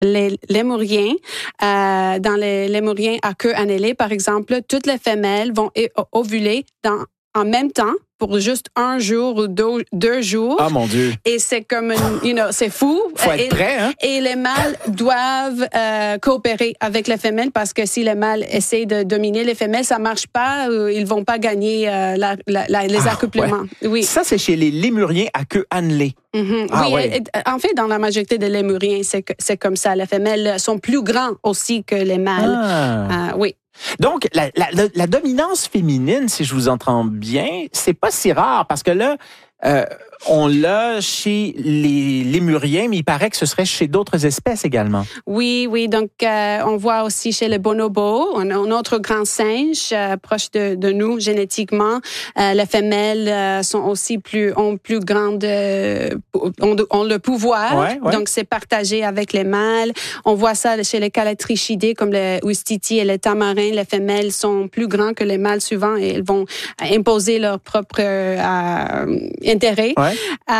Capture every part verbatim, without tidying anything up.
les lémuriens, euh, dans les lémuriens à queue annelée, par exemple, toutes les femelles vont ovuler dans, en même temps pour juste un jour ou deux, deux jours. Ah, mon Dieu. Et c'est comme, une, you know, c'est fou. Faut être et, prêt, hein? Et les mâles doivent euh, coopérer avec les femelles parce que si les mâles essaient de dominer les femelles, ça marche pas. Euh, ils vont pas gagner euh, la, la, la, les ah, accouplements. Ouais. Oui. Ça, c'est chez les lémuriens à queue annelée. Mm-hmm. Ah, oui, ouais. en fait, dans la majorité des lémuriens, c'est, c'est comme ça. Les femelles sont plus grands aussi que les mâles. Ah. Euh, oui. Donc, la, la, la dominance féminine, si je vous entends bien, c'est pas si rare parce que là, euh, on l'a chez les lémuriens, mais il paraît que ce serait chez d'autres espèces également. Oui, oui. Donc, euh, on voit aussi chez les bonobos, un, un autre grand singe euh, proche de, de nous génétiquement. Euh, les femelles euh, sont aussi plus ont plus grande euh, ont, ont le pouvoir. Ouais, ouais. Donc, c'est partagé avec les mâles. On voit ça chez les calatrichidés comme les oustitis et les tamarins. Les femelles sont plus grands que les mâles souvent et elles vont imposer leur propre euh, intérêt. Ouais.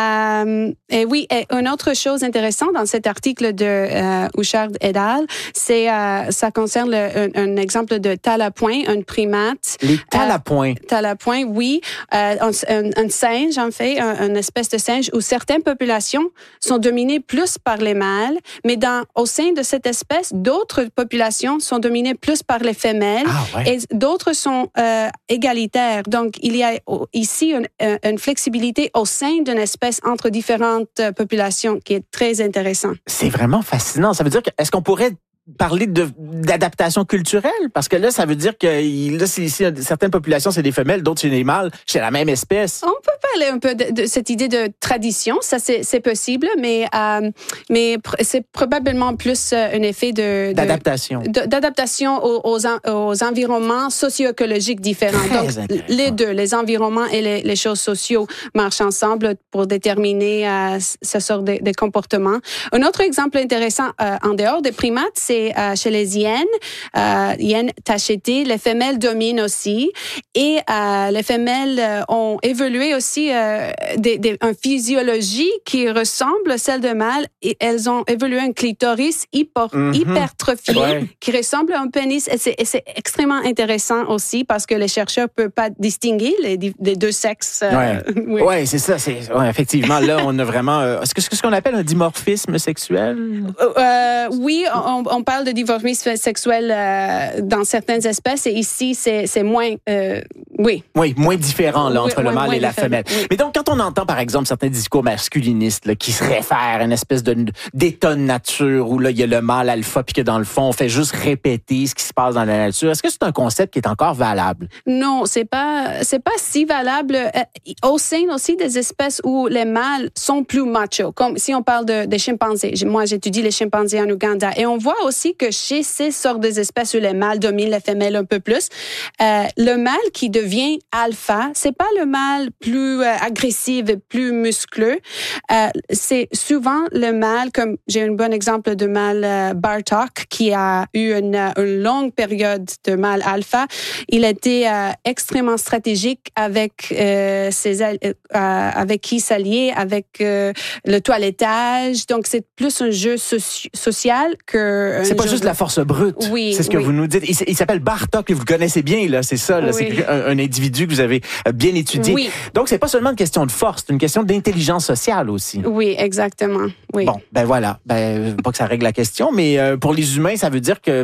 Euh, et oui, et une autre chose intéressante dans cet article de euh, Houchard et al., c'est euh, ça concerne le, un, un exemple de talapoin, un primate. Les talapoins. Euh, talapoins, oui, euh, un, un, un singe en fait, un, une espèce de singe où certaines populations sont dominées plus par les mâles, mais dans au sein de cette espèce, d'autres populations sont dominées plus par les femelles ah, ouais. et d'autres sont euh, égalitaires. Donc il y a ici une, une flexibilité au sein d'une espèce entre différentes populations qui est très intéressant. C'est vraiment fascinant. Ça veut dire que, est-ce qu'on pourrait parler de, d'adaptation culturelle? Parce que là, ça veut dire que là, si, si certaines populations, c'est des femelles, d'autres, c'est des mâles, c'est la même espèce. On peut parler un peu de, de cette idée de tradition. Ça, c'est, c'est possible, mais, euh, mais pr- c'est probablement plus euh, un effet de... de d'adaptation. De, d'adaptation aux, aux, en, aux environnements socio-écologiques différents. Très Donc, les deux, les environnements et les, les choses sociaux marchent ensemble pour déterminer euh, ce sort de, de comportement. Un autre exemple intéressant euh, en dehors des primates, c'est euh, chez les hyènes, euh, hyènes tachetées, les femelles dominent aussi et euh, les femelles euh, ont évolué aussi euh, des, des, une physiologie qui ressemble à celle de mâles et elles ont évolué un clitoris hyper, mm-hmm. hypertrophié ouais. qui ressemble à un pénis et c'est, et c'est extrêmement intéressant aussi parce que les chercheurs ne peuvent pas distinguer les, les deux sexes. Euh, ouais. oui, ouais, c'est ça. C'est, ouais, effectivement, là, on a vraiment... Euh, est-ce que c'est ce qu'on appelle un dimorphisme sexuel? Euh, oui, on, on parle de dimorphisme sexuel euh, dans certaines espèces et ici, c'est, c'est moins... Euh, oui. Oui, moins différent là, entre oui, le mâle moins et la différent. femelle. Oui. Mais donc, quand on entend, par exemple, certains discours masculinistes là, qui se réfèrent à une espèce de, d'état de nature où là, il y a le mâle alpha puis que dans le fond, on fait juste répéter ce qui se passe dans la nature, est-ce que c'est un concept qui est encore valable? Non, c'est pas, c'est pas si valable. Au sein aussi des espèces où les mâles sont plus machos, comme si on parle de, des chimpanzés. Moi, j'étudie les chimpanzés en Ouganda et on voit aussi que chez ces sortes d'espèces où les mâles dominent les femelles un peu plus, euh, le mâle qui devient alpha, c'est pas le mâle plus euh, agressif et plus muscleux. Euh, c'est souvent le mâle, comme j'ai un bon exemple de mâle euh, Bartok qui a eu une, une longue période de mâle alpha. Il était euh, extrêmement stratégique avec euh, ses euh, avec qui s'allier, avec euh, le toilettage. Donc c'est plus un jeu soci- social que c'est pas juste de la force brute. Oui, c'est ce que oui. vous nous dites. Il, il s'appelle Bartok, vous le connaissez bien là, c'est ça. Là, oui. C'est un, un individu que vous avez bien étudié. Oui. Donc c'est pas seulement une question de force, c'est une question d'intelligence sociale aussi. Oui, exactement. Oui. Bon, ben voilà. Ben pas que ça règle la question, mais euh, pour les humains, ça veut dire que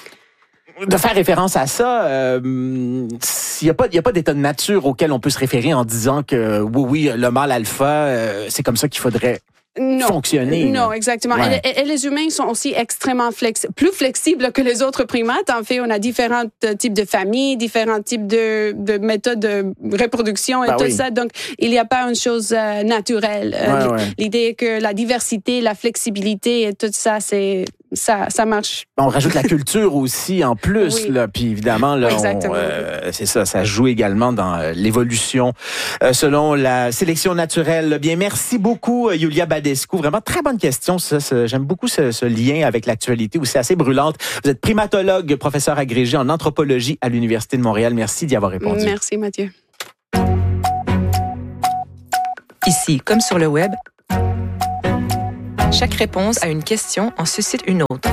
de faire référence à ça, euh, il n'y a pas, il y a pas d'état de nature auquel on peut se référer en disant que oui, oui, le mâle alpha, euh, c'est comme ça qu'il faudrait non, fonctionner. Non, exactement. Ouais. Et, et les humains sont aussi extrêmement flex, plus flexibles que les autres primates. En fait, on a différents types de familles, différents types de, de méthodes de reproduction et bah tout oui. ça. Donc, il n'y a pas une chose euh, naturelle. Ouais, euh, ouais. L'idée est que la diversité, la flexibilité et tout ça, c'est ça, ça marche. On rajoute la culture aussi en plus, oui. là. Puis évidemment, là, Exactement. on, euh, c'est ça, ça joue également dans euh, l'évolution euh, selon la sélection naturelle. Bien, merci beaucoup, Iulia Badescu. Vraiment très bonne question. Ça, ça, j'aime beaucoup ce, ce lien avec l'actualité aussi assez brûlante. Vous êtes primatologue, professeur agrégé en anthropologie à l'Université de Montréal. Merci d'y avoir répondu. Merci, Mathieu. Ici, comme sur le web, Chaque réponse à une question en suscite une autre.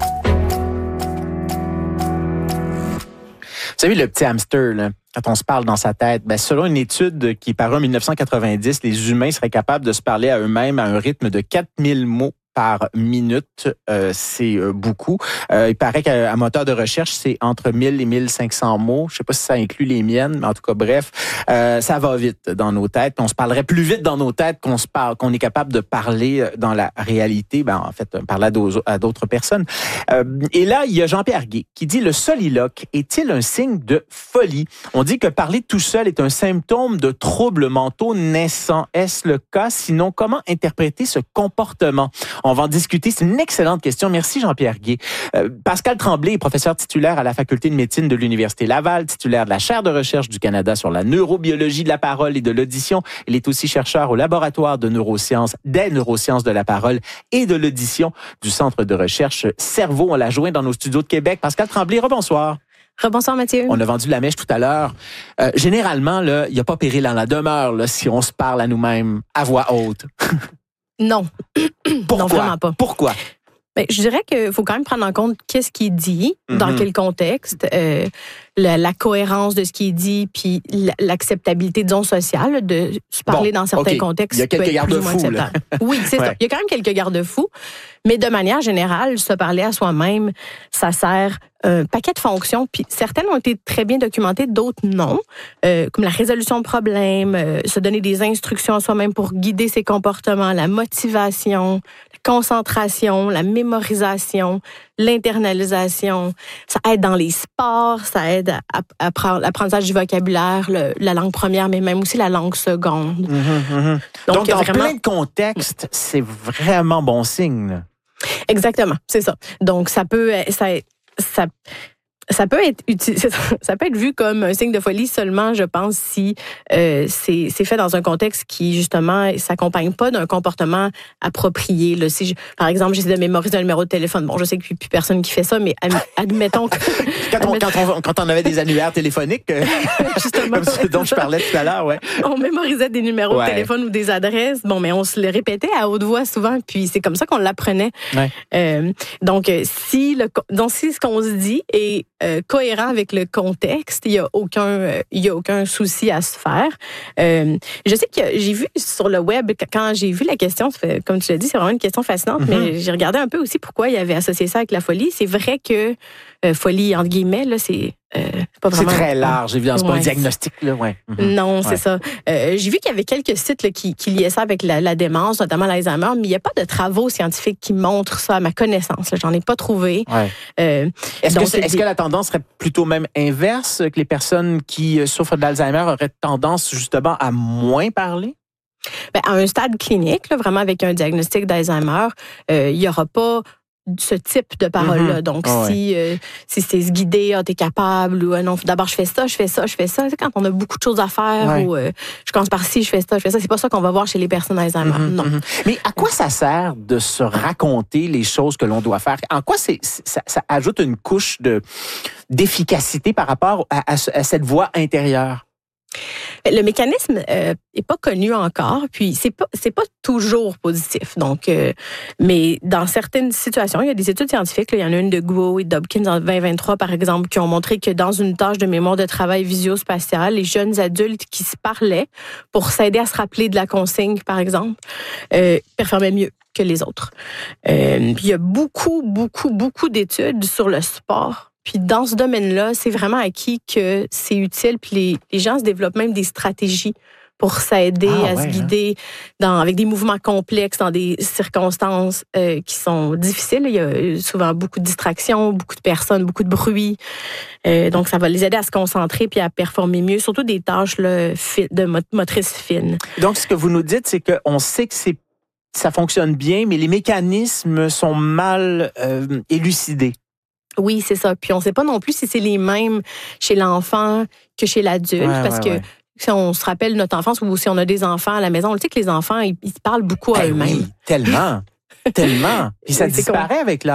Vous savez, le petit hamster, là, quand on se parle dans sa tête, ben, selon une étude qui est parue en dix-neuf cent quatre-vingt-dix, les humains seraient capables de se parler à eux-mêmes à un rythme de quatre mille mots par minute. Euh, c'est euh, beaucoup. Euh, il paraît qu'à moteur de recherche, c'est entre mille et mille cinq cents mots. Je sais pas si ça inclut les miennes, mais en tout cas, bref, euh, ça va vite dans nos têtes. On se parlerait plus vite dans nos têtes qu'on se parle, qu'on est capable de parler dans la réalité. Ben, en fait, parler à d'autres personnes. Euh, et là, il y a Jean-Pierre Gué qui dit « Le soliloque est-il un signe de folie? On dit que parler tout seul est un symptôme de troubles mentaux naissants. Est-ce le cas? Sinon, comment interpréter ce comportement? » On va en discuter. C'est une excellente question. Merci, Jean-Pierre Gué. Euh, Pascal Tremblay est professeur titulaire à la Faculté de médecine de l'Université Laval, titulaire de la chaire de recherche du Canada sur la neurobiologie de la parole et de l'audition. Il est aussi chercheur au laboratoire de neurosciences, des neurosciences de la parole et de l'audition du Centre de recherche Cerveau. On l'a joint dans nos studios de Québec. Pascal Tremblay, rebonsoir. Rebonsoir, Mathieu. On a vendu la mèche tout à l'heure. Euh, généralement, là, il n'y a pas péril dans la demeure là, si on se parle à nous-mêmes à voix haute. Non. Pourquoi? Non, vraiment pas. Pourquoi? Ben, je dirais qu'il faut quand même prendre en compte qu'est-ce qui est dit, mm-hmm. dans quel contexte, euh, la, la cohérence de ce qui est dit, puis l'acceptabilité, disons, sociale, de se parler bon, dans certains okay. contextes. Il y a quelques garde-fous, là. Oui, c'est ouais. ça. Il y a quand même quelques garde-fous, mais de manière générale, se parler à soi-même, ça sert un paquet de fonctions, puis certaines ont été très bien documentées, d'autres non, euh, comme la résolution de problèmes, euh, se donner des instructions à soi-même pour guider ses comportements, la motivation, la concentration, la mémorisation, l'internalisation. Ça aide dans les sports, ça aide à, à, à l'apprentissage du vocabulaire, le, la langue première, mais même aussi la langue seconde. Mmh, mmh. Donc, Donc dans vraiment... plein de contextes, c'est vraiment bon signe. Là. Exactement, c'est ça. Donc, ça peut... Ça, ça, ça peut être utilisé, ça peut être vu comme un signe de folie seulement, je pense, si euh, c'est, c'est fait dans un contexte qui, justement, s'accompagne pas d'un comportement approprié. Là. Si je, par exemple, j'essaie de mémoriser un numéro de téléphone. Bon, je sais qu'il n'y a plus personne qui fait ça, mais admettons que... quand, on, quand, on, quand on avait des annuaires téléphoniques, justement, comme ce dont je parlais tout à l'heure, ouais. On mémorisait des numéros ouais. de téléphone ou des adresses, bon, mais on se les répétait à haute voix souvent, puis c'est comme ça qu'on l'apprenait. Ouais. Euh, donc, si, le, donc, si ce qu'on se dit est Euh, cohérent avec le contexte, il y a aucun, euh, il y a aucun souci à se faire. Euh, je sais que j'ai vu sur le web quand j'ai vu la question, comme tu l'as dit, c'est vraiment une question fascinante, mm-hmm. mais j'ai regardé un peu aussi pourquoi il avait associé ça avec la folie. C'est vrai que euh, folie entre guillemets là, c'est Euh, pas vraiment... C'est très large, évidemment. C'est ouais. pas un diagnostic, là, ouais. Mm-hmm. Non, c'est ouais. ça. Euh, j'ai vu qu'il y avait quelques sites là, qui, qui liaient ça avec la, la démence, notamment l'Alzheimer, mais il n'y a pas de travaux scientifiques qui montrent ça à ma connaissance. Là. J'en ai pas trouvé. Ouais. Euh, est-ce, donc, que, est-ce des... que la tendance serait plutôt même inverse, que les personnes qui souffrent d'Alzheimer auraient tendance justement à moins parler? Ben, à un stade clinique, là, vraiment avec un diagnostic d'Alzheimer, euh, il n'y aura pas ce type de parole-là. Mm-hmm. Donc, oh, si, ouais. euh, si c'est se guider, ah, t'es capable, ou euh, non, d'abord, je fais ça, je fais ça, je fais ça. C'est quand on a beaucoup de choses à faire, ouais. ou euh, je commence par ci, je fais ça, je fais ça. C'est pas ça qu'on va voir chez les personnes Alzheimer. Mm-hmm. Non. Mm-hmm. Mais à quoi ça sert de se raconter les choses que l'on doit faire? En quoi c'est, ça, ça ajoute une couche de, d'efficacité par rapport à, à, à cette voix intérieure? Le mécanisme euh, est pas connu encore, puis c'est pas c'est pas toujours positif. Donc, euh, mais dans certaines situations, il y a des études scientifiques. Là, il y en a une de Guo et Dobkins en vingt vingt-trois, par exemple, qui ont montré que dans une tâche de mémoire de travail visio-spatiale, les jeunes adultes qui se parlaient pour s'aider à se rappeler de la consigne, par exemple, euh, performaient mieux que les autres. Euh, puis il y a beaucoup, beaucoup, beaucoup d'études sur le sport. Puis dans ce domaine-là, c'est vraiment acquis que c'est utile. Puis les, les gens se développent même des stratégies pour s'aider ah, à ouais, se guider hein? dans, avec des mouvements complexes, dans des circonstances euh, qui sont difficiles. Il y a souvent beaucoup de distractions, beaucoup de personnes, beaucoup de bruit. Euh, donc, ça va les aider à se concentrer puis à performer mieux, surtout des tâches là, de motrices fines. Donc, ce que vous nous dites, c'est qu'on sait que c'est, ça fonctionne bien, mais les mécanismes sont mal euh, élucidés. Oui, c'est ça. Puis on ne sait pas non plus si c'est les mêmes chez l'enfant que chez l'adulte, ouais, parce ouais, que ouais. si on se rappelle notre enfance ou si on a des enfants à la maison, on le sait que les enfants, ils, ils parlent beaucoup à eh eux-mêmes. Oui, tellement, tellement. Puis ça oui, disparaît comme... avec l'âge.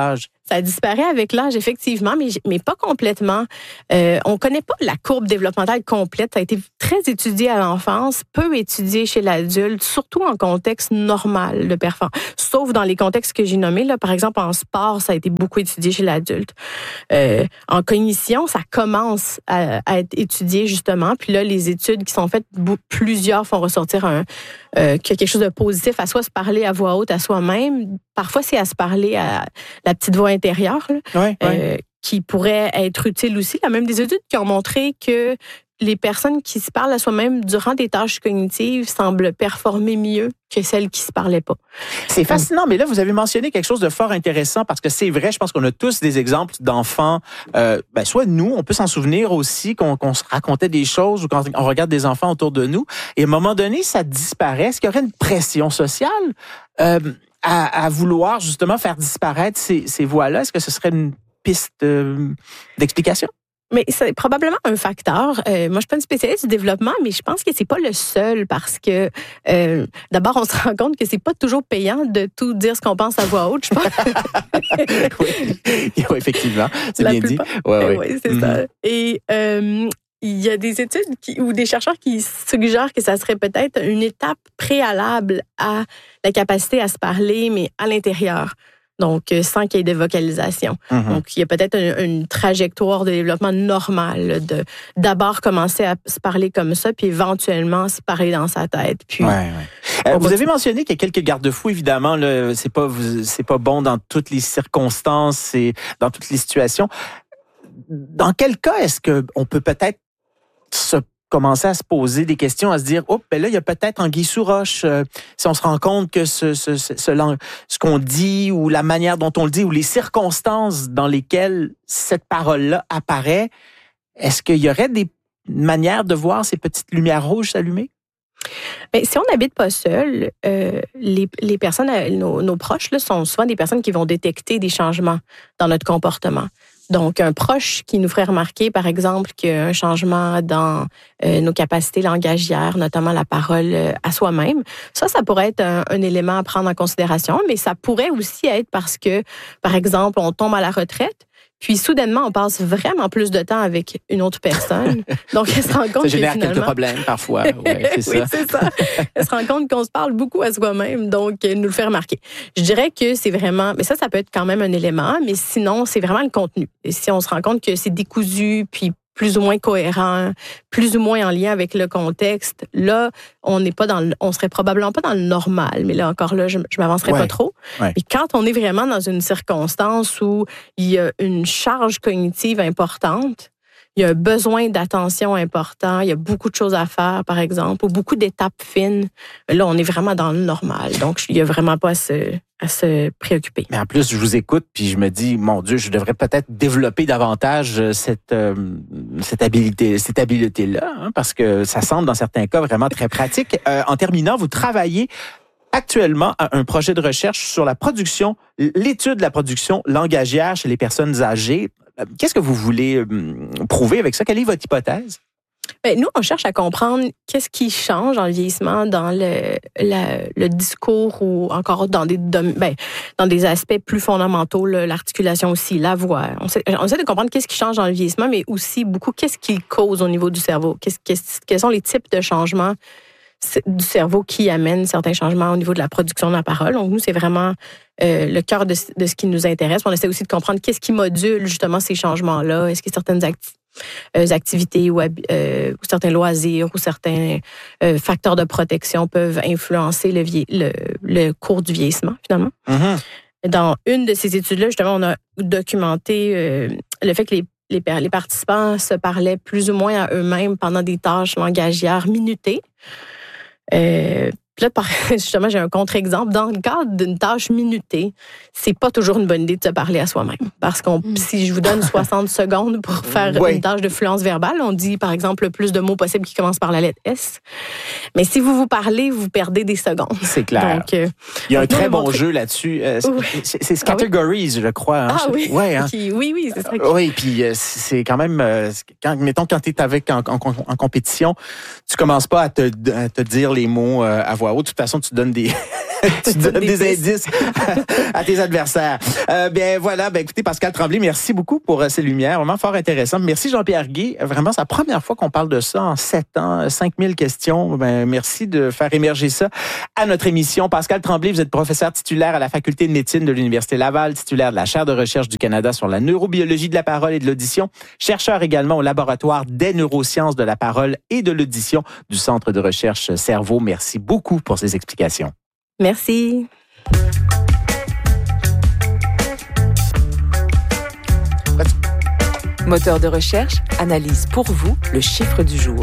Ça disparaît avec l'âge, effectivement, mais, mais pas complètement. Euh, on connaît pas la courbe développementale complète. Ça a été très étudié à l'enfance, peu étudié chez l'adulte, surtout en contexte normal de performance. Sauf dans les contextes que j'ai nommés. Là, par exemple, en sport, ça a été beaucoup étudié chez l'adulte. Euh, en cognition, ça commence à, à être étudié, justement. Puis là, les études qui sont faites, plusieurs font ressortir un, euh, quelque chose de positif, à soit se parler à voix haute à soi-même. Parfois, c'est à se parler à la petite voix intérieure, là, ouais, euh, ouais. qui pourrait être utile aussi. Il y a même des études qui ont montré que les personnes qui se parlent à soi-même durant des tâches cognitives semblent performer mieux que celles qui se parlaient pas. C'est fascinant, mais là, vous avez mentionné quelque chose de fort intéressant parce que c'est vrai, je pense qu'on a tous des exemples d'enfants, euh, ben, soit nous, on peut s'en souvenir aussi, qu'on, qu'on se racontait des choses ou quand on regarde des enfants autour de nous, et à un moment donné, ça disparaît. Est-ce qu'il y aurait une pression sociale euh, à, à vouloir justement faire disparaître ces, ces voix-là? Est-ce que ce serait une piste euh, d'explication? Mais c'est probablement un facteur. Euh, moi, je suis pas une spécialiste du développement, mais je pense que c'est pas le seul parce que euh, d'abord, on se rend compte que c'est pas toujours payant de tout dire ce qu'on pense à voix haute. Je pense. oui. oui, effectivement, c'est La bien plupart. dit. Ouais, euh, ouais. oui, c'est mm-hmm. ça. Et euh, il y a des études qui, ou des chercheurs qui suggèrent que ça serait peut-être une étape préalable à la capacité à se parler, mais à l'intérieur. Donc, sans qu'il y ait de vocalisation. Mm-hmm. Donc, il y a peut-être une, une trajectoire de développement normale de d'abord commencer à se parler comme ça, puis éventuellement se parler dans sa tête. Puis, ouais, ouais. Euh, vous avez mentionné qu'il y a quelques garde-fous, évidemment. Là, c'est pas, c'est pas bon dans toutes les circonstances et dans toutes les situations. Dans quel cas est-ce qu'on peut peut-être se commencer à se poser des questions, à se dire, oh, ben là, il y a peut-être anguille sous roche. Euh, si on se rend compte que ce, ce, ce, ce, ce qu'on dit ou la manière dont on le dit ou les circonstances dans lesquelles cette parole-là apparaît, est-ce qu'il y aurait des manières de voir ces petites lumières rouges s'allumer? Bien, si on n'habite pas seul, euh, les, les personnes, nos, nos proches, là, sont souvent des personnes qui vont détecter des changements dans notre comportement. Donc, un proche qui nous ferait remarquer, par exemple, qu'il y a un changement dans euh, nos capacités langagières, notamment la parole euh, à soi-même, ça, ça pourrait être un, un élément à prendre en considération, mais ça pourrait aussi être parce que, par exemple, on tombe à la retraite, puis soudainement, on passe vraiment plus de temps avec une autre personne. Donc, elle se rend compte ça génère que finalement... quelques problèmes parfois. Ouais, c'est oui, ça. c'est ça. Elle se rend compte qu'on se parle beaucoup à soi-même, donc elle nous le fait remarquer. Je dirais que c'est vraiment... Mais ça, ça peut être quand même un élément, mais sinon, c'est vraiment le contenu. Et si on se rend compte que c'est décousu, puis plus ou moins cohérent, plus ou moins en lien avec le contexte, là, on n'est pas dans le, on serait probablement pas dans le normal. Mais là, encore là, je, je m'avancerai ouais. pas trop. Ouais. Et quand on est vraiment dans une circonstance où il y a une charge cognitive importante, il y a un besoin d'attention important, il y a beaucoup de choses à faire, par exemple, ou beaucoup d'étapes fines, là, on est vraiment dans le normal. Donc, il n'y a vraiment pas à se, à se préoccuper. Mais en plus, je vous écoute, puis je me dis, mon Dieu, je devrais peut-être développer davantage cette, euh, cette habileté, cette habileté-là, hein, parce que ça semble, dans certains cas, vraiment très pratique. Euh, en terminant, vous travaillez actuellement à un projet de recherche sur la production, l'étude de la production langagière chez les personnes âgées. Qu'est-ce que vous voulez euh, prouver avec ça? Quelle est votre hypothèse? Bien, nous, on cherche à comprendre qu'est-ce qui change en vieillissement dans le, la, le discours ou encore dans des, ben, dans des aspects plus fondamentaux, l'articulation aussi, la voix. On, sait, on essaie de comprendre qu'est-ce qui change dans le vieillissement, mais aussi beaucoup qu'est-ce qui cause au niveau du cerveau. Qu'est-ce, qu'est-ce, quels sont les types de changements du cerveau qui amènent certains changements au niveau de la production de la parole. Donc, nous, c'est vraiment euh, le cœur de, de ce qui nous intéresse. On essaie aussi de comprendre qu'est-ce qui module justement ces changements-là. Est-ce qu'il y a certaines acti- euh, activités ou, euh, ou certains loisirs ou certains euh, facteurs de protection peuvent influencer le, vie- le, le cours du vieillissement, finalement. Mm-hmm. Dans une de ces études-là, justement, on a documenté euh, le fait que les Les, les participants se parlaient plus ou moins à eux-mêmes pendant des tâches langagières minutées. Euh, là, justement, j'ai un contre-exemple. Dans le cadre d'une tâche minutée, c'est pas toujours une bonne idée de se parler à soi-même. Parce que mm. si je vous donne soixante secondes pour faire oui. une tâche de fluence verbale, on dit, par exemple, le plus de mots possible qui commencent par la lettre S. Mais si vous vous parlez, vous perdez des secondes. C'est clair. Donc, euh, Il y a un très bon montrer... jeu là-dessus. Euh, c'est, c'est Categories, ah oui? je crois. Hein? Ah oui? Ouais, hein? okay. Oui, oui, c'est ça. Euh, oui, puis euh, c'est quand même... Euh, quand, mettons, quand tu es avec en, en, en compétition, tu commences pas à te, à te dire les mots euh, à voix haute. De toute façon, tu donnes des... tu donnes des, des indices à, à tes adversaires. Euh, bien voilà, ben écoutez, Pascal Tremblay, merci beaucoup pour euh, ces lumières, vraiment fort intéressant. Merci Jean-Pierre Guy, vraiment c'est la première fois qu'on parle de ça en sept ans, cinq mille questions. Ben merci de faire émerger ça à notre émission. Pascal Tremblay, vous êtes professeur titulaire à la Faculté de médecine de l'Université Laval, titulaire de la chaire de recherche du Canada sur la neurobiologie de la parole et de l'audition, chercheur également au laboratoire des neurosciences de la parole et de l'audition du Centre de recherche Cerveau. Merci beaucoup pour ces explications. Merci. Moteur de recherche analyse pour vous le chiffre du jour.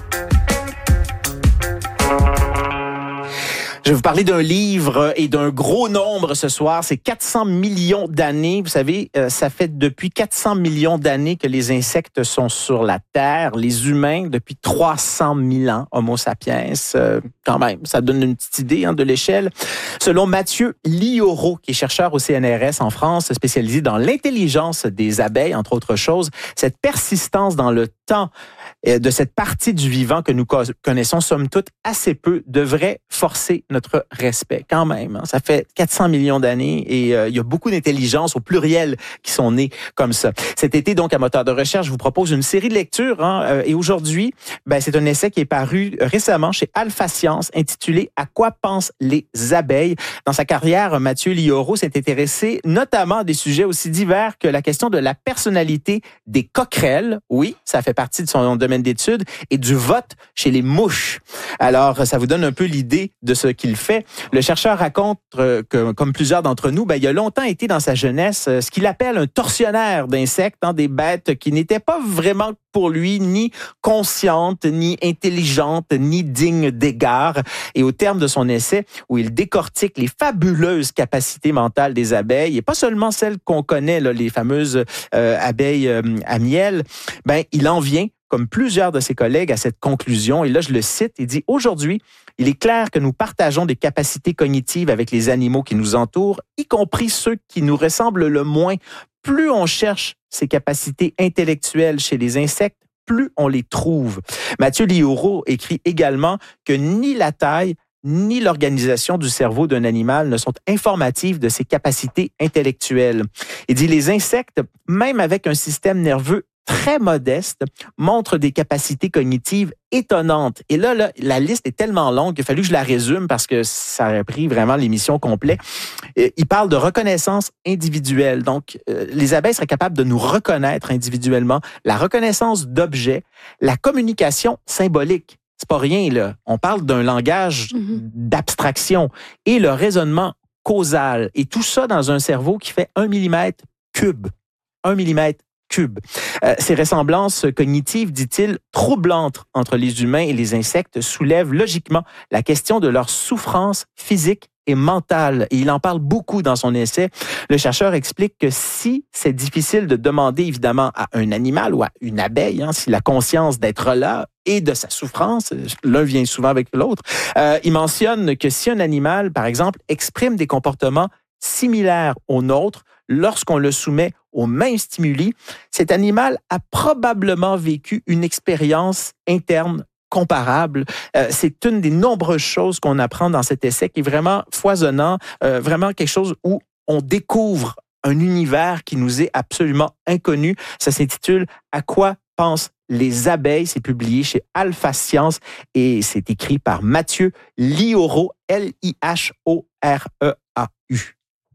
Je vais vous parler d'un livre et d'un gros nombre ce soir. C'est quatre cents millions d'années. Vous savez, ça fait depuis quatre cents millions d'années que les insectes sont sur la Terre. Les humains, depuis trois cent mille ans, Homo sapiens. Euh, quand même, ça donne une petite idée hein, de l'échelle. Selon Mathieu Lioro, qui est chercheur au C N R S en France, spécialisé dans l'intelligence des abeilles, entre autres choses, cette persistance dans le temps de cette partie du vivant que nous connaissons, somme toute, assez peu, devrait forcer notre respect. Quand même, hein, ça fait quatre cents millions d'années et euh, il y a beaucoup d'intelligences au pluriel qui sont nées comme ça. Cet été, donc, à Moteur de recherche, je vous propose une série de lectures. Hein, euh, et aujourd'hui, ben, c'est un essai qui est paru récemment chez Alpha Science, intitulé « À quoi pensent les abeilles ?» Dans sa carrière, Mathieu Lioro s'est intéressé notamment à des sujets aussi divers que la question de la personnalité des coquerelles. Oui, ça fait partie de son domaine d'études, et du vote chez les mouches. Alors, ça vous donne un peu l'idée de ce qu'il fait. Le chercheur raconte euh, que, comme plusieurs d'entre nous, ben, il a longtemps été dans sa jeunesse euh, ce qu'il appelle un tortionnaire d'insectes, hein, des bêtes qui n'étaient pas vraiment pour lui ni conscientes, ni intelligentes, ni dignes d'égard. Et au terme de son essai, où il décortique les fabuleuses capacités mentales des abeilles, et pas seulement celles qu'on connaît, là, les fameuses euh, abeilles euh, à miel, ben, il en vient comme plusieurs de ses collègues, à cette conclusion. Et là, je le cite, il dit « Aujourd'hui, il est clair que nous partageons des capacités cognitives avec les animaux qui nous entourent, y compris ceux qui nous ressemblent le moins. Plus on cherche ces capacités intellectuelles chez les insectes, plus on les trouve. » Mathieu Lioro écrit également que ni la taille ni l'organisation du cerveau d'un animal ne sont informatives de ses capacités intellectuelles. Il dit « Les insectes, même avec un système nerveux très modeste, montre des capacités cognitives étonnantes. » Et là, là, la liste est tellement longue qu'il a fallu que je la résume parce que ça aurait pris vraiment l'émission complète. Il parle de reconnaissance individuelle. Donc, euh, les abeilles seraient capables de nous reconnaître individuellement. La reconnaissance d'objets, la communication symbolique. C'est pas rien, là. On parle d'un langage mm-hmm. d'abstraction et le raisonnement causal. Et tout ça dans un cerveau qui fait un millimètre cube. Un millimètre cube. Euh, ces ressemblances cognitives, dit-il, troublantes entre les humains et les insectes soulèvent logiquement la question de leur souffrance physique et mentale. Et il en parle beaucoup dans son essai. Le chercheur explique que si c'est difficile de demander évidemment à un animal ou à une abeille, hein, si la conscience d'être là et de sa souffrance, l'un vient souvent avec l'autre, euh, il mentionne que si un animal, par exemple, exprime des comportements similaires aux nôtres, lorsqu'on le soumet aux mêmes stimuli, cet animal a probablement vécu une expérience interne comparable. Euh, c'est une des nombreuses choses qu'on apprend dans cet essai qui est vraiment foisonnant, euh, vraiment quelque chose où on découvre un univers qui nous est absolument inconnu. Ça s'intitule « À quoi pensent les abeilles ?» C'est publié chez Alpha Science et c'est écrit par Mathieu Lioro, L I H O R E A U.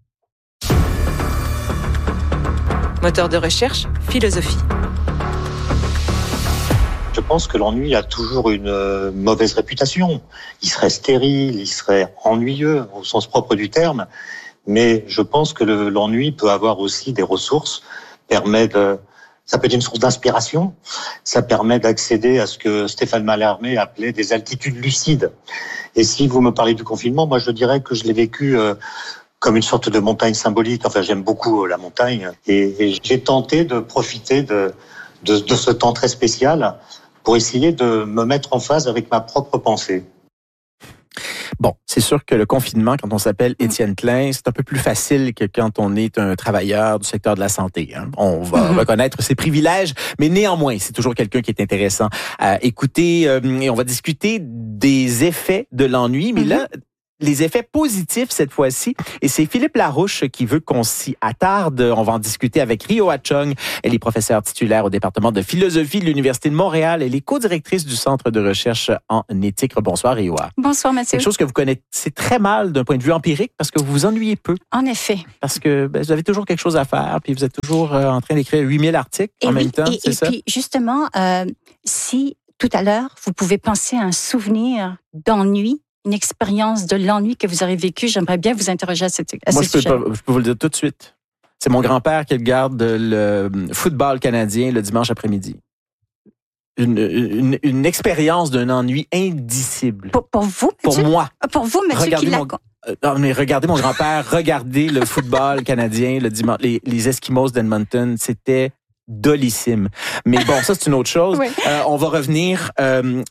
Moteur de recherche, philosophie. Je pense que l'ennui a toujours une euh, mauvaise réputation. Il serait stérile, il serait ennuyeux au sens propre du terme. Mais je pense que le, l'ennui peut avoir aussi des ressources, permet de, ça peut être une source d'inspiration, ça permet d'accéder à ce que Stéphane Mallarmé appelait des altitudes lucides. Et si vous me parlez du confinement, moi je dirais que je l'ai vécu euh, comme une sorte de montagne symbolique. Enfin, j'aime beaucoup la montagne. Et, et j'ai tenté de profiter de, de, de ce temps très spécial pour essayer de me mettre en phase avec ma propre pensée. Bon, c'est sûr que le confinement, quand on s'appelle Étienne Klein, c'est un peu plus facile que quand on est un travailleur du secteur de la santé. Hein. On va mm-hmm. reconnaître ses privilèges, mais néanmoins, c'est toujours quelqu'un qui est intéressant à écouter. Euh, et on va discuter des effets de l'ennui. Mais mm-hmm. là, les effets positifs cette fois-ci. Et c'est Philippe Larouche qui veut qu'on s'y attarde. On va en discuter avec Rioa Chung. Elle est professeure titulaire au département de philosophie de l'Université de Montréal. Elle est co-directrice du Centre de recherche en éthique. Bonsoir, Rioa. Bonsoir, Mathieu. Quelque chose que vous connaissez très mal d'un point de vue empirique parce que vous vous ennuyez peu. En effet. Parce que ben, vous avez toujours quelque chose à faire puis vous êtes toujours euh, en train d'écrire huit mille articles et en oui, même temps, et, c'est et ça? Et puis, justement, euh, si tout à l'heure, vous pouvez penser à un souvenir d'ennui, une expérience de l'ennui que vous aurez vécu, j'aimerais bien vous interroger à, cette, à Moi, ce je peux, sujet. pas, je peux vous le dire tout de suite. C'est mon grand-père qui garde le football canadien le dimanche après-midi. Une, une, une expérience d'un ennui indicible. Pour, pour vous, Pour Mathieu? moi. Pour vous, Mathieu, Regardez qui l'a... mon, euh, non, mais regardez mon grand-père, regardez le football canadien le dimanche, les, les Eskimos d'Edmonton, c'était dolissime. Mais bon, ça, c'est une autre chose. Oui. Euh, on va revenir euh,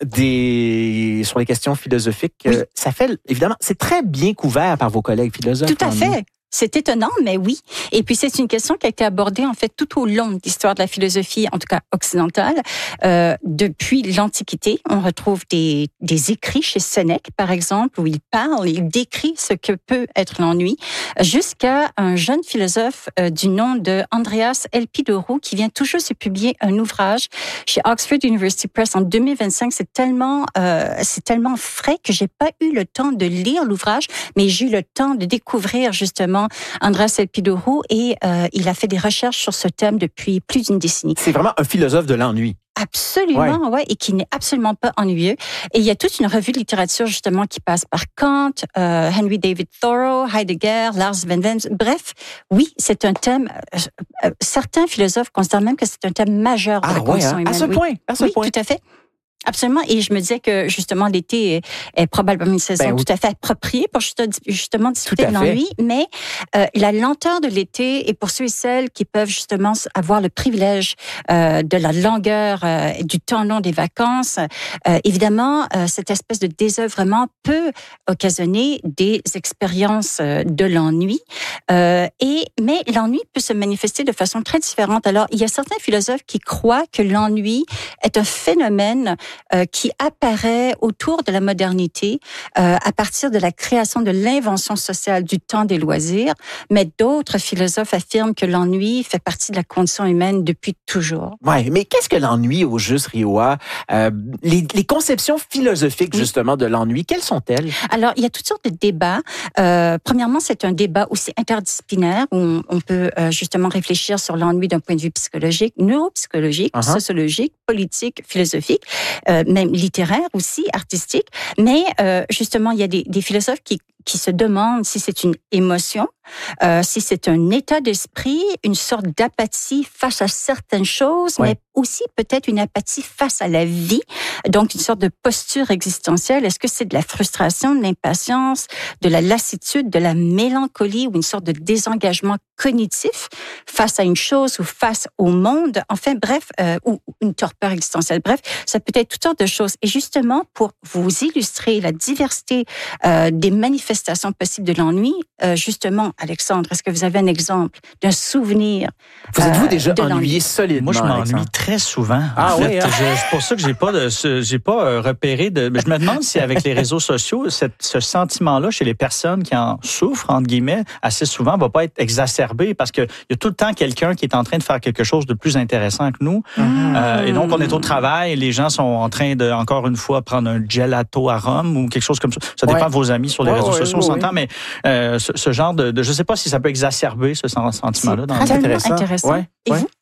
des, sur les questions philosophiques. Oui. Euh, ça fait, évidemment, c'est très bien couvert par vos collègues philosophes. Tout à l'ennui. fait. C'est étonnant, mais oui. Et puis, c'est une question qui a été abordée, en fait, tout au long de l'histoire de la philosophie, en tout cas occidentale. Euh, depuis l'Antiquité, on retrouve des, des écrits chez Sénèque, par exemple, où il parle, il décrit ce que peut être l'ennui, jusqu'à un jeune philosophe euh, du nom de Andreas Elpidopoulos, qui vient tout juste de publier un ouvrage chez Oxford University Press en deux mille vingt-cinq. C'est tellement, euh, c'est tellement frais que j'ai pas eu le temps de lire l'ouvrage, mais j'ai eu le temps de découvrir, justement, Andreas Elpidopoulos, et euh, il a fait des recherches sur ce thème depuis plus d'une décennie. C'est vraiment un philosophe de l'ennui. Absolument, ouais. ouais, et qui n'est absolument pas ennuyeux. Et il y a toute une revue de littérature, justement, qui passe par Kant, euh, Henry David Thoreau, Heidegger, Lars von Wenz. Bref, oui, c'est un thème, euh, euh, certains philosophes considèrent même que c'est un thème majeur de Ah la ouais, condition hein? humaine. À ce oui. point, à ce oui, point. tout à fait. Absolument. Et je me disais que, justement, l'été est, est probablement une saison Ben oui. tout à fait appropriée pour justement discuter Tout de à fait. l'ennui. Mais euh, la lenteur de l'été, et pour ceux et celles qui peuvent justement avoir le privilège euh, de la longueur euh, du temps long des vacances, euh, évidemment, euh, cette espèce de désœuvrement peut occasionner des expériences euh, de l'ennui. Euh, et mais l'ennui peut se manifester de façon très différente. Alors, il y a certains philosophes qui croient que l'ennui est un phénomène euh, qui apparaît autour de la modernité euh, à partir de la création de l'invention sociale du temps des loisirs, mais d'autres philosophes affirment que l'ennui fait partie de la condition humaine depuis toujours. Ouais, mais qu'est-ce que l'ennui au juste, Rioa? Euh, les, les conceptions philosophiques, Oui. justement, de l'ennui, quelles sont-elles? Alors, il y a toutes sortes de débats. Euh, premièrement, c'est un débat aussi interdisciplinaire où on, on peut euh, justement réfléchir sur l'ennui d'un point de vue psychologique, neuropsychologique, Uh-huh. sociologique, politique, philosophique, euh, même littéraire aussi, artistique. Mais euh, justement, il y a des, des philosophes qui qui se demandent si c'est une émotion, euh, si c'est un état d'esprit, une sorte d'apathie face à certaines choses, Ouais. mais aussi peut-être une apathie face à la vie, donc une sorte de posture existentielle. Est-ce que c'est de la frustration, de l'impatience, de la lassitude, de la mélancolie ou une sorte de désengagement cognitif face à une chose ou face au monde? Enfin, bref, euh, ou une torpeur existentielle. Bref, ça peut être toutes sortes de choses. Et justement, pour vous illustrer la diversité euh, des manifestations possibles de l'ennui, euh, justement, Alexandre, est-ce que vous avez un exemple d'un souvenir? Vous êtes-vous euh, déjà de l'ennui? ennuyé solidement, Moi, je m'ennuie Alexandre? très souvent. Ah en fait. oui, hein? Je- C'est pour ça que j'ai pas de, ce- j'ai pas euh, repéré de. Mais je me demande si avec les réseaux sociaux, cette, ce sentiment-là chez les personnes qui en souffrent entre guillemets assez souvent va pas être exacerbé parce que il y a tout le temps quelqu'un qui est en train de faire quelque chose de plus intéressant que nous. Mm-hmm. Euh, et donc on est au travail, les gens sont en train de encore une fois prendre un gelato à Rome ou quelque chose comme ça. Ça dépend Ouais. de vos amis sur les Ouais, réseaux ouais, sociaux, ouais, on s'entend, mais euh, ce, ce genre de, de, je sais pas si ça peut exacerber ce sen- sentiment-là. Dans Très Tellement intéressant. intéressant. Ouais, Et ouais. vous?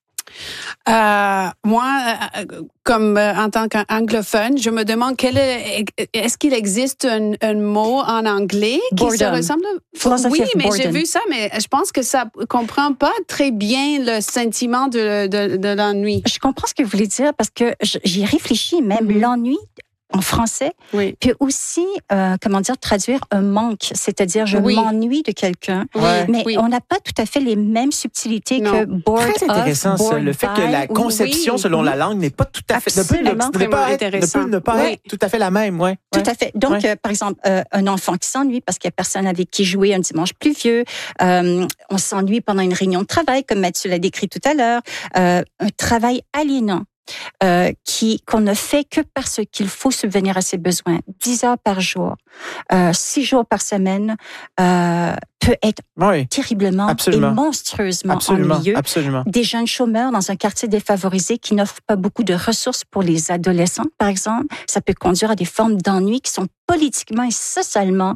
Euh, moi, euh, comme euh, en tant qu'anglophone, je me demande quel est, est-ce qu'il existe un, un mot en anglais qui se Boredom. ressemble? Philosophy Oui, of mais j'ai boredom. vu ça, mais je pense que ça comprend pas très bien le sentiment de, de, de l'ennui. Je comprends ce que vous voulez dire parce que j- j'y réfléchis, même Mhm. l'ennui en français Oui. peut aussi, euh, comment dire, traduire un manque, c'est-à-dire je Oui. m'ennuie de quelqu'un. Ouais. Mais Oui. on n'a pas tout à fait les mêmes subtilités Non. que bored Très intéressant, of, ça. bored Le fait que by. la Oui, conception oui, selon oui. la langue n'est pas tout à fait, ne peut, ne, Absolument. ne pas être, ne Intéressant. peut ne pas Oui. être tout à fait la même, ouais. Tout Ouais. à fait. Donc, Ouais. euh, par exemple, euh, un enfant qui s'ennuie parce qu'il n'y a personne avec qui jouer un dimanche pluvieux. Euh, on s'ennuie pendant une réunion de travail, comme Mathieu l'a décrit tout à l'heure. Euh, un travail aliénant. euh, qui qu'on ne fait que parce qu'il faut subvenir à ses besoins, dix heures par jour, euh, six jours par semaine, euh, peut être oui, terriblement absolument. et monstrueusement absolument, ennuyeux. Absolument. Des jeunes chômeurs dans un quartier défavorisé qui n'offrent pas beaucoup de ressources pour les adolescents, par exemple, ça peut conduire à des formes d'ennui qui sont politiquement et socialement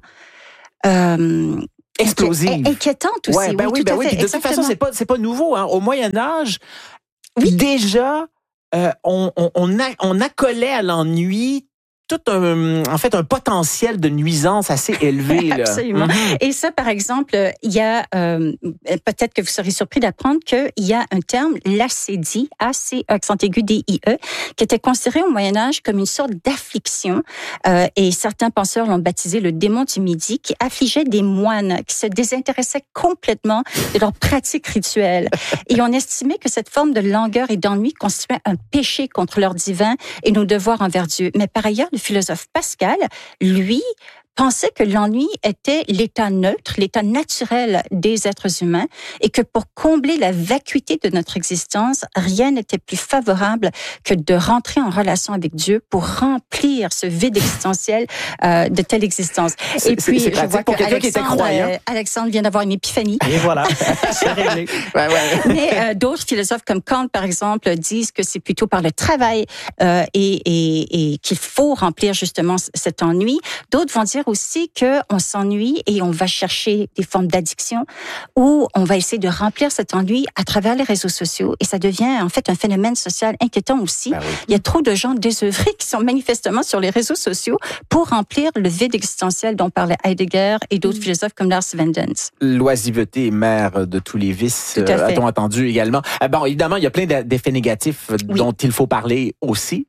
euh, explosives, inquiétantes aussi. Ouais, ben oui, oui, ben tout à oui. fait, Puis de toute façon, c'est pas c'est pas nouveau. Hein. Au Moyen Âge, oui. déjà, euh, on on on, a, on accolait à l'ennui tout un, en fait, un potentiel de nuisance assez élevé. Là. Absolument. Mm-hmm. Et ça, par exemple, il y a, euh, peut-être que vous serez surpris d'apprendre qu'il y a un terme, l'acédie, A C accent aigu D I E, qui était considéré au Moyen-Âge comme une sorte d'affliction. Euh, et certains penseurs l'ont baptisé le démon du midi, qui affligeait des moines, qui se désintéressaient complètement de leurs pratiques rituelles. Et on estimait que cette forme de langueur et d'ennui constituait un péché contre leur divin et nos devoirs envers Dieu. Mais par ailleurs, le philosophe Pascal, lui, pensait que l'ennui était l'état neutre, l'état naturel des êtres humains et que pour combler la vacuité de notre existence, rien n'était plus favorable que de rentrer en relation avec Dieu pour remplir ce vide existentiel euh, de telle existence. C'est, et puis, c'est, c'est je vois pour que quelqu'un qui était croyant. Euh, Alexandre vient d'avoir une épiphanie. Et voilà, c'est réglé. Ouais, ouais. Mais euh, d'autres philosophes comme Kant, par exemple, disent que c'est plutôt par le travail euh, et, et, et qu'il faut remplir justement cet ennui. D'autres vont dire aussi qu'on s'ennuie et on va chercher des formes d'addiction ou on va essayer de remplir cet ennui à travers les réseaux sociaux et ça devient en fait un phénomène social inquiétant aussi. Ben oui. Il y a trop de gens désœuvrés qui sont manifestement sur les réseaux sociaux pour remplir le vide existentiel dont parlait Heidegger et d'autres mmh. philosophes comme Lars Wendens. L'oisiveté est mère de tous les vices, euh, a-t-on entendu également. Euh, bon, évidemment, il y a plein d'effets négatifs oui. dont il faut parler aussi.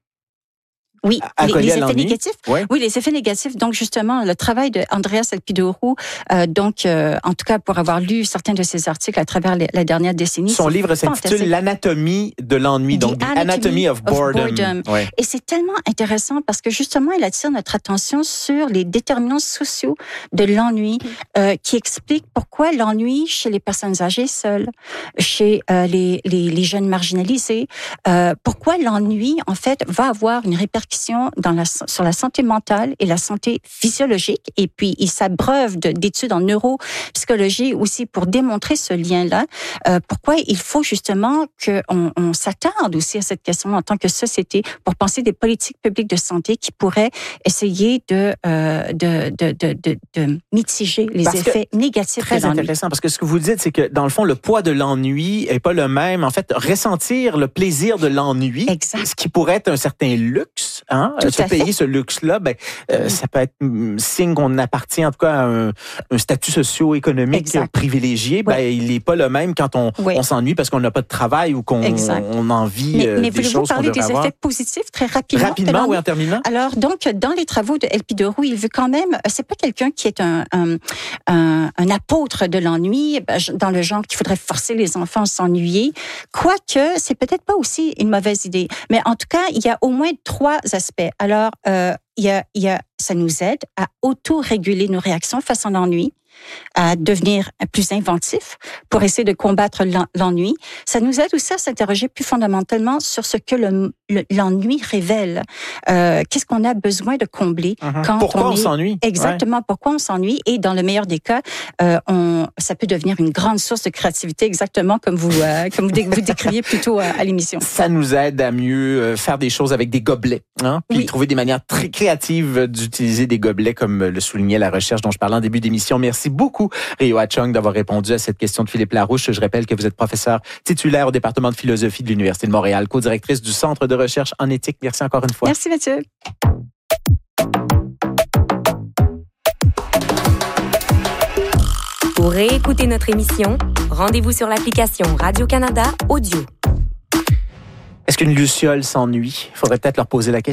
Oui, les, les effets négatifs. Ouais. Oui, les effets négatifs. Donc justement, le travail de Andreas Elpidourou, euh, donc euh, en tout cas pour avoir lu certains de ses articles à travers les, la dernière décennie. Son livre s'intitule L'anatomie de l'ennui, donc The Anatomy of Boredom. Of boredom. Ouais. Et c'est tellement intéressant parce que justement, il attire notre attention sur les déterminants sociaux de l'ennui, euh, qui expliquent pourquoi l'ennui chez les personnes âgées seules, chez euh, les, les, les jeunes marginalisés, euh, pourquoi l'ennui en fait va avoir une répercussion dans la, sur la santé mentale et la santé physiologique. Et puis, il s'abreuve de, d'études en neuropsychologie aussi pour démontrer ce lien-là. Euh, pourquoi il faut justement qu'on on s'attarde aussi à cette question en tant que société pour penser des politiques publiques de santé qui pourraient essayer de, euh, de, de, de, de, de mitiger les parce effets négatifs très de l'ennui. Intéressant, parce que ce que vous dites, c'est que dans le fond, le poids de l'ennui est pas le même. En fait, ressentir le plaisir de l'ennui, exact. Ce qui pourrait être un certain luxe, Hein, Tout se à payer fait. ce luxe-là, ben, euh, ça peut être un signe qu'on appartient en tout cas à un, un statut socio-économique exact. privilégié. Ben, oui. il n'est pas le même quand on, oui. on s'ennuie parce qu'on n'a pas de travail ou qu'on on a envie mais, euh, mais des choses qu'on devrait avoir. Mais voulez-vous parler des effets positifs très rapidement? Rapidement, oui, en terminant. Alors, donc, dans les travaux de Elpidourou, il veut quand même, c'est pas quelqu'un qui est un, un, un, un apôtre de l'ennui, dans le genre qu'il faudrait forcer les enfants à s'ennuyer, quoique c'est peut-être pas aussi une mauvaise idée. Mais en tout cas, il y a au moins trois aspects. Alors, euh, il y a, il y a, ça nous aide à auto-réguler nos réactions face à l'ennui, à devenir plus inventif pour essayer de combattre l'ennui. Ça nous aide aussi à s'interroger plus fondamentalement sur ce que le, le, l'ennui révèle. Euh, qu'est-ce qu'on a besoin de combler uh-huh. quand pourquoi on, on est... s'ennuie? Exactement, ouais. Pourquoi on s'ennuie. Et dans le meilleur des cas, euh, on, ça peut devenir une grande source de créativité, exactement comme vous, euh, comme vous, vous décriviez plus tôt à, à l'émission. Ça nous aide à mieux faire des choses avec des gobelets, hein? Puis oui. trouver des manières très créatives d'utiliser des gobelets, comme le soulignait la recherche dont je parlais en début d'émission. Merci beaucoup, Rio Achong, d'avoir répondu à cette question de Philippe Larouche. Je rappelle que vous êtes professeur titulaire au département de philosophie de l'Université de Montréal, co-directrice du Centre de recherche en éthique. Merci encore une fois. Merci, Mathieu. Pour réécouter notre émission, rendez-vous sur l'application Radio-Canada Audio. Est-ce qu'une luciole s'ennuie? Il faudrait peut-être leur poser la question.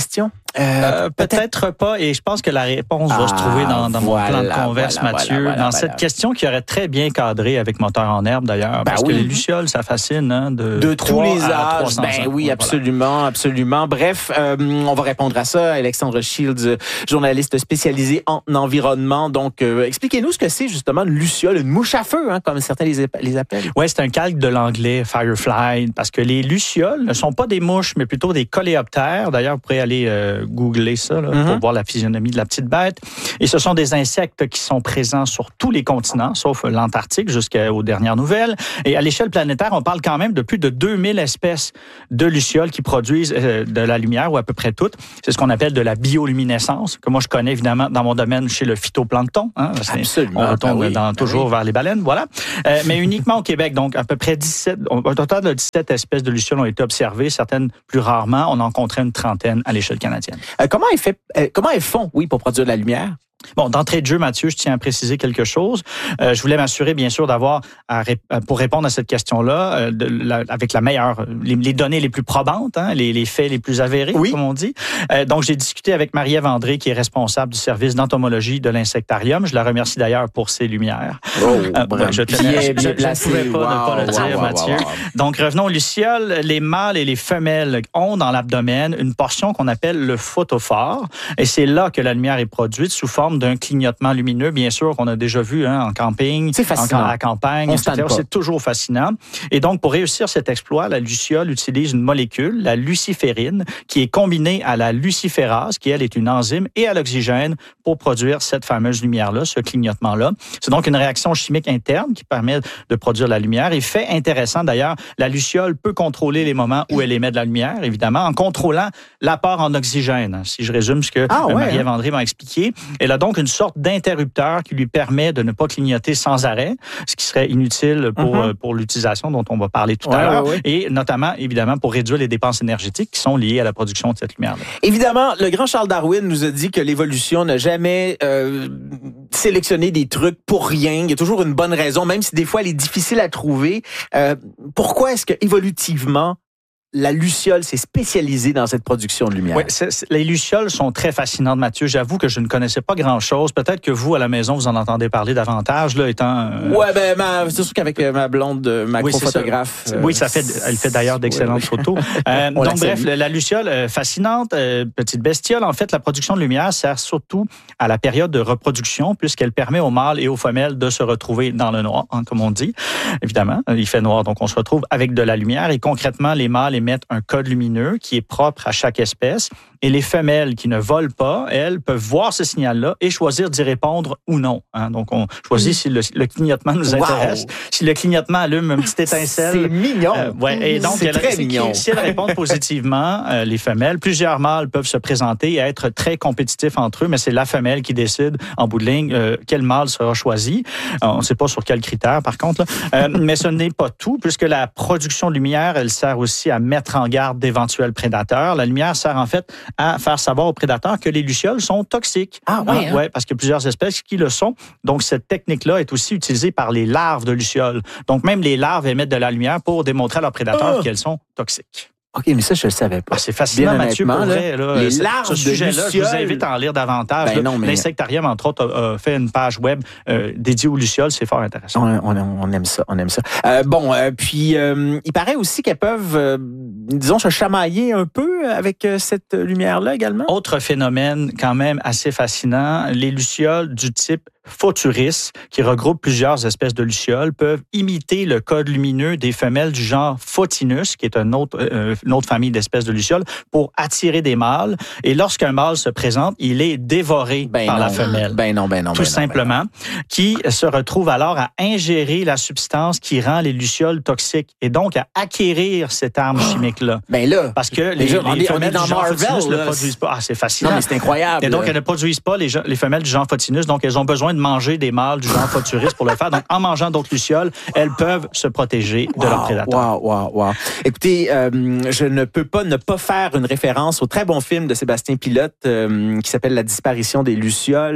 Euh, peut-être, peut-être pas, et je pense que la réponse ah, va se trouver dans, dans voilà, mon plan de converse, voilà, Mathieu, voilà, voilà, dans voilà. cette question qui aurait très bien cadré avec Moteur en herbe, d'ailleurs, ben parce oui. que les lucioles, ça fascine, hein, de, de tous les âges. Ben ans. oui, Ouais, absolument, voilà. absolument. Bref, euh, on va répondre à ça. Alexandre Shields, journaliste spécialisé en environnement. Donc, euh, expliquez-nous ce que c'est justement une luciole, une mouche à feu, hein, comme certains les, les appellent. Oui, c'est un calque de l'anglais, firefly, parce que les lucioles ne sont pas des mouches, mais plutôt des coléoptères. D'ailleurs, vous pourrez aller euh, googler ça là, mm-hmm. pour voir la physionomie de la petite bête. Et ce sont des insectes qui sont présents sur tous les continents, sauf l'Antarctique jusqu'aux dernières nouvelles. Et à l'échelle planétaire, on parle quand même de plus de deux mille espèces de lucioles qui produisent euh, de la lumière, ou à peu près toutes. C'est ce qu'on appelle de la bioluminescence, que moi je connais évidemment dans mon domaine chez le phytoplancton. Hein, Absolument. On retourne ben oui, dans, ben toujours oui. vers les baleines, voilà. Euh, mais uniquement au Québec, donc à peu près dix-sept, un total de dix-sept espèces de lucioles ont été observées, certaines plus rarement. On en compterait une trentaine à l'échelle canadienne. Euh, comment elles fait, euh, comment elles font, oui, pour produire de la lumière? Bon, d'entrée de jeu, Mathieu, je tiens à préciser quelque chose. Euh, je voulais m'assurer, bien sûr, d'avoir, à ré- pour répondre à cette question-là, euh, de la, avec la meilleure, les, les données les plus probantes, hein, les, les faits les plus avérés, oui. comme on dit. Euh, donc, j'ai discuté avec Marie-Ève André, qui est responsable du service d'entomologie de l'insectarium. Je la remercie d'ailleurs pour ses lumières. Oh, euh, ouais, je tenais, bien, je, bien je ne pouvais pas wow, ne pas le dire, wow, Mathieu. Wow, wow. Donc, revenons aux lucioles. Les mâles et les femelles ont dans l'abdomen une portion qu'on appelle le photophore. Et c'est là que la lumière est produite sous forme d'un clignotement lumineux, bien sûr, qu'on a déjà vu hein, en camping, c'est fascinant. En, à la campagne, et cetera. C'est toujours fascinant. Et donc, pour réussir cet exploit, la luciole utilise une molécule, la luciférine, qui est combinée à la luciférase, qui, elle, est une enzyme, et à l'oxygène pour produire cette fameuse lumière-là, ce clignotement-là. C'est donc une réaction chimique interne qui permet de produire la lumière. Et fait intéressant, d'ailleurs, la luciole peut contrôler les moments où elle émet de la lumière, évidemment, en contrôlant l'apport en oxygène. Si je résume ce que ah, ouais, Marie-Ève hein? André m'a expliqué. Elle a donc une sorte d'interrupteur qui lui permet de ne pas clignoter sans arrêt, ce qui serait inutile pour, mm-hmm. pour l'utilisation dont on va parler tout ouais, à l'heure, ouais, ouais. et notamment, évidemment, pour réduire les dépenses énergétiques qui sont liées à la production de cette lumière-là. Évidemment, le grand Charles Darwin nous a dit que l'évolution n'a jamais euh, sélectionné des trucs pour rien. Il y a toujours une bonne raison, même si des fois elle est difficile à trouver. Euh, pourquoi est-ce que, évolutivement, la luciole s'est spécialisée dans cette production de lumière. Oui, c'est, c'est, les lucioles sont très fascinantes, Mathieu. J'avoue que je ne connaissais pas grand-chose. Peut-être que vous, à la maison, vous en entendez parler davantage, là, étant... Euh... Ouais, ben, ma, c'est sûr qu'avec ma blonde macro-photographe... Oui, euh, oui, ça fait, elle fait d'ailleurs d'excellentes ouais, photos. Euh, donc, bref, la, la luciole, euh, fascinante, euh, petite bestiole. En fait, la production de lumière sert surtout à la période de reproduction, puisqu'elle permet aux mâles et aux femelles de se retrouver dans le noir, hein, comme on dit. Évidemment, il fait noir, donc on se retrouve avec de la lumière. Et concrètement, les mâles émettent un code lumineux qui est propre à chaque espèce. Et les femelles qui ne volent pas, elles, peuvent voir ce signal-là et choisir d'y répondre ou non. Hein? Donc, on choisit mmh. si le, le clignotement nous intéresse. Wow. Si le clignotement allume une petite étincelle. C'est mignon. Euh, ouais, et donc, c'est elle, très mignon. Si elles répondent positivement, euh, les femelles, plusieurs mâles peuvent se présenter et être très compétitifs entre eux, mais c'est la femelle qui décide, en bout de ligne, euh, quel mâle sera choisi. Euh, on ne sait pas sur quels critères, par contre. Là. Euh, mais ce n'est pas tout, puisque la production de lumière, elle sert aussi à mettre en garde d'éventuels prédateurs. La lumière sert, en fait, à faire savoir aux prédateurs que les lucioles sont toxiques. Ah oui, hein? Ouais, parce qu'il y a plusieurs espèces qui le sont. Donc, cette technique-là est aussi utilisée par les larves de lucioles. Donc, même les larves émettent de la lumière pour démontrer à leurs prédateurs oh. qu'elles sont toxiques. OK, mais ça, je ne le savais pas. Ah, c'est fascinant, bien Mathieu, pour vrai. Là, les ce, larves ce sujet-là, de lucioles... je vous invite à en lire davantage. Ben non, mais... L'Insectarium, entre autres, a, a fait une page web euh, dédiée aux lucioles. C'est fort intéressant. On, on, on aime ça, on aime ça. Euh, bon, euh, puis euh, il paraît aussi qu'elles peuvent, euh, disons, se chamailler un peu avec euh, cette lumière-là également. Autre phénomène quand même assez fascinant, les lucioles du type Photuris, qui regroupe plusieurs espèces de lucioles, peuvent imiter le code lumineux des femelles du genre Photinus, qui est une autre, euh, une autre famille d'espèces de lucioles, pour attirer des mâles. Et lorsqu'un mâle se présente, il est dévoré ben par non, la femelle. Ben non, ben non, Tout ben simplement, non, ben non. Qui se retrouve alors à ingérer la substance qui rend les lucioles toxiques et donc à acquérir cette arme oh, chimique-là. Ben là, parce que les, gens, les femelles dans du genre Marvel, Photinus là, ne produisent pas. Ah, c'est fascinant. Non, mais c'est incroyable. Et donc, elles ne produisent pas les, les femelles du genre Photinus, donc elles ont besoin de manger des mâles du genre Photuris pour le faire. Donc, en mangeant d'autres lucioles, elles peuvent se protéger de wow, leurs prédateurs. Wow, wow, wow. Écoutez, euh, je ne peux pas ne pas faire une référence au très bon film de Sébastien Pilote euh, qui s'appelle La disparition des lucioles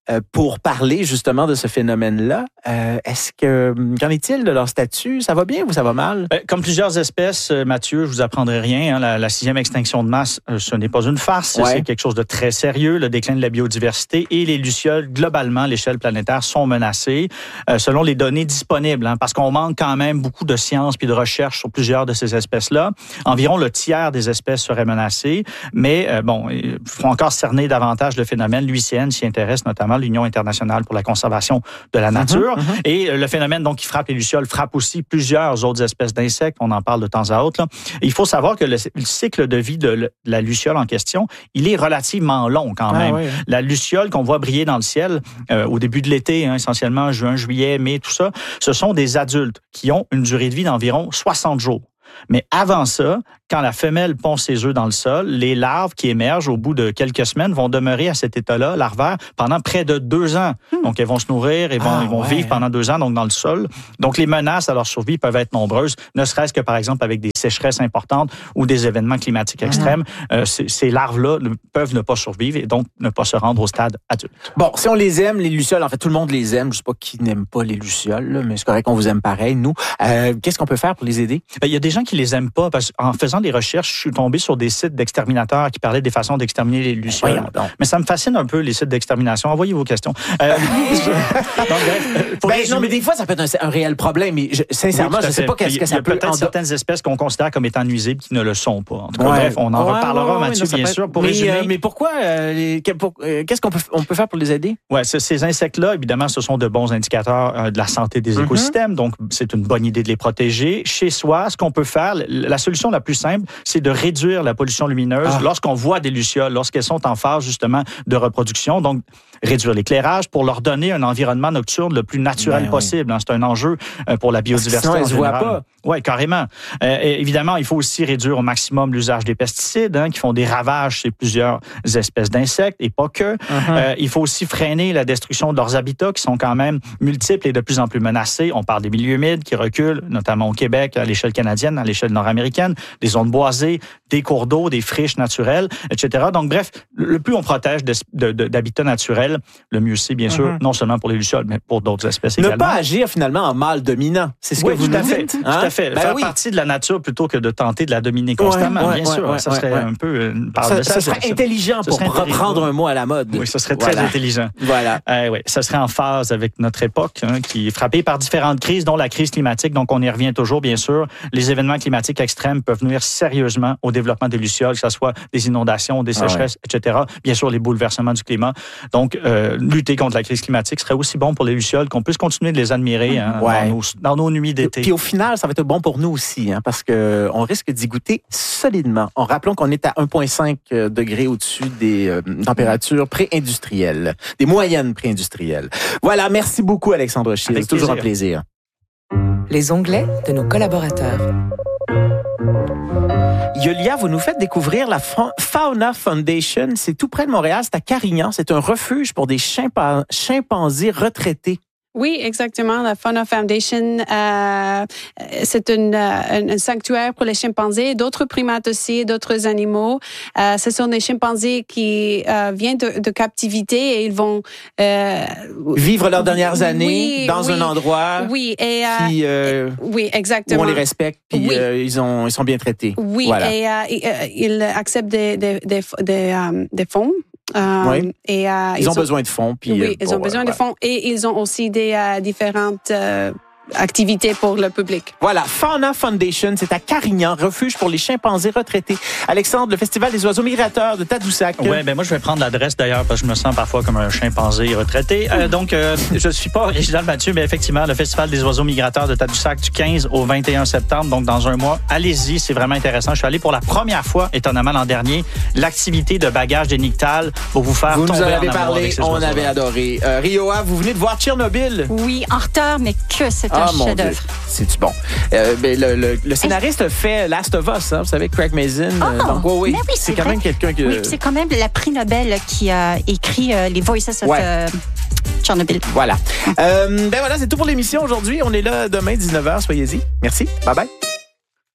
euh, pour parler justement de ce phénomène-là. Euh, est-ce que, qu'en est-il de leur statut? Ça va bien ou ça va mal? Comme plusieurs espèces, Mathieu, je vous apprendrai rien. Hein, la, la sixième extinction de masse, ce n'est pas une farce. Ouais. C'est quelque chose de très sérieux. Le déclin de la biodiversité et les lucioles, globalement, à l'échelle planétaire, sont menacées euh, selon les données disponibles. Hein, parce qu'on manque quand même beaucoup de sciences puis de recherches sur plusieurs de ces espèces-là. Environ le tiers des espèces seraient menacées. Mais euh, bon, il faut encore cerner davantage le phénomène. L'U I C N s'y intéresse, notamment l'Union internationale pour la conservation de la nature. Mmh, mmh. Et euh, le phénomène donc qui frappe les lucioles frappe aussi plusieurs autres espèces d'insectes. On en parle de temps à autre. Là. Il faut savoir que le, le cycle de vie de, le, de la luciole en question, il est relativement long quand même. Ah, oui. La luciole qu'on voit briller dans le ciel euh, au début de l'été, hein, essentiellement juin, juillet, mai, tout ça, ce sont des adultes qui ont une durée de vie d'environ soixante jours. Mais avant ça, quand la femelle pond ses œufs dans le sol, les larves qui émergent au bout de quelques semaines vont demeurer à cet état-là, larvaire, pendant près de deux ans. Hmm. Donc, elles vont se nourrir, elles vont, ah, ils vont ouais. vivre pendant deux ans donc dans le sol. Donc, les menaces à leur survie peuvent être nombreuses, ne serait-ce que, par exemple, avec des sécheresses importantes ou des événements climatiques extrêmes. Hmm. Euh, c- ces larves-là ne, peuvent ne pas survivre et donc ne pas se rendre au stade adulte. Bon, si on les aime, les lucioles, en fait, tout le monde les aime. Je ne sais pas qui n'aime pas les lucioles, là, mais c'est correct qu'on vous aime pareil, nous. Euh, qu'est-ce qu'on peut faire pour les aider? Ben, il y a des gens qui les aiment pas parce qu'en faisant des recherches, je suis tombé sur des sites d'exterminateurs qui parlaient des façons d'exterminer les lucioles. Oui, mais ça me fascine un peu, les sites d'extermination. Envoyez vos questions. Euh, donc, bref, ben, résumer... Non, mais des fois, ça peut être un, un réel problème. Mais je, sincèrement, oui, je ne sais pas qu'est-ce que ça peut... Il y a peut-être en... certaines espèces qu'on considère comme étant nuisibles qui ne le sont pas. En tout cas, ouais. bref, on en ouais, reparlera, ouais, Mathieu, non, bien sûr, pour mais, résumer. Euh, mais pourquoi? Euh, les... pour... euh, qu'est-ce qu'on peut, on peut faire pour les aider? Oui, ces insectes-là, évidemment, ce sont de bons indicateurs euh, de la santé des mm-hmm. écosystèmes. Donc, c'est une bonne idée de les protéger. Chez soi, ce qu'on peut faire, la solution la plus simple, c'est de réduire la pollution lumineuse ah. lorsqu'on voit des lucioles, lorsqu'elles sont en phase justement de reproduction. Donc, réduire l'éclairage pour leur donner un environnement nocturne le plus naturel ben, possible. Oui. C'est un enjeu pour la biodiversité sinon, en général. Elles se voient pas. Oui, carrément. Euh, évidemment, il faut aussi réduire au maximum l'usage des pesticides hein, qui font des ravages chez plusieurs espèces d'insectes et pas que. Uh-huh. Euh, il faut aussi freiner la destruction de leurs habitats qui sont quand même multiples et de plus en plus menacés. On parle des milieux humides qui reculent, notamment au Québec, à l'échelle canadienne, à l'échelle nord-américaine, des zones boisées, des cours d'eau, des friches naturelles, et cetera. Donc, bref, le plus on protège de, de, de, d'habitats naturels, le mieux c'est, bien uh-huh. sûr, non seulement pour les lucioles, mais pour d'autres espèces ne également. Ne pas agir finalement en mâle dominant. C'est ce oui, que vous tout à dites. Fait, hein? Tout à fait. Ben Faire oui. partie de la nature plutôt que de tenter de la dominer constamment, ouais, bien ouais, sûr. Ouais, ça serait ouais. un peu une part ça, de ça. Ça serait ça. intelligent ça pour serait reprendre intelligent. un mot à la mode. Oui, ça serait très voilà. intelligent. Voilà. Euh, oui, ça serait en phase avec notre époque hein, qui est frappée par différentes crises, dont la crise climatique. Donc, on y revient toujours, bien sûr. Les événements climatiques extrêmes peuvent nuire sérieusement au développement des lucioles, que ce soit des inondations, des sécheresses, ah ouais. et cetera. Bien sûr, les bouleversements du climat. Donc, euh, lutter contre la crise climatique serait aussi bon pour les lucioles, qu'on puisse continuer de les admirer hein, ouais. dans, nos, dans nos nuits d'été. Puis au final, ça va être bon pour nous aussi, hein, parce que on risque d'y goûter solidement. En rappelant qu'on est à un virgule cinq degrés au-dessus des euh, températures pré-industrielles, des moyennes pré-industrielles. Voilà, merci beaucoup Alexandre Scheer. C'est toujours un plaisir. Les onglets de nos collaborateurs. Yulia, vous nous faites découvrir la Fauna Foundation. C'est tout près de Montréal, c'est à Carignan. C'est un refuge pour des chimpan- chimpanzés retraités. Oui, exactement. La Fauna Foundation, euh, c'est une, un, un sanctuaire pour les chimpanzés, d'autres primates aussi, d'autres animaux. Euh, ce sont des chimpanzés qui euh, viennent de, de captivité et ils vont euh, vivre leurs dernières années oui, dans oui, un endroit oui, et, euh, qui, euh, oui, exactement. où on les respecte puis oui. euh, ils, ont, ils sont bien traités. Oui, voilà. et euh, ils acceptent des, des, des, des, um, des fonds. Euh, oui. et, euh, ils, ils ont, ont besoin de fonds. Puis, oui, euh, ils bon, ont besoin voilà. de fonds et ils ont aussi des euh, différentes euh, activités pour le public. Voilà, Fauna Foundation, c'est à Carignan, refuge pour les chimpanzés retraités. Alexandre, le Festival des oiseaux migrateurs de Tadoussac. Oui, ben moi je vais prendre l'adresse d'ailleurs parce que je me sens parfois comme un chimpanzé retraité. Euh, donc, euh, je ne suis pas original Mathieu, mais effectivement, le Festival des oiseaux migrateurs de Tadoussac du quinze au vingt et un septembre, donc dans un mois. Allez-y, c'est vraiment intéressant. Je suis allé pour la première fois, étonnamment l'an dernier, l'activité de bagage d'énictales pour vous faire vous tomber nous en en avez amour parlé, avec ces on oiseaux-là. avait adoré. Euh, Rioa, vous venez de voir Tchernobyl. Oui, en retard, mais que c'est ah, un chef-d'œuvre. C'est-tu bon? Euh, ben, le, le, le scénariste fait Last of Us, hein, vous savez, Craig Mazin. Oh, euh, donc, oui, oui, oui c'est, c'est quand vrai. même quelqu'un que... Oui, c'est quand même la prix Nobel qui a écrit euh, les Voices of ouais. euh, Tchernobyl. Voilà. Euh, ben voilà, c'est tout pour l'émission aujourd'hui. On est là demain, dix-neuf heures. Soyez-y. Merci. Bye-bye.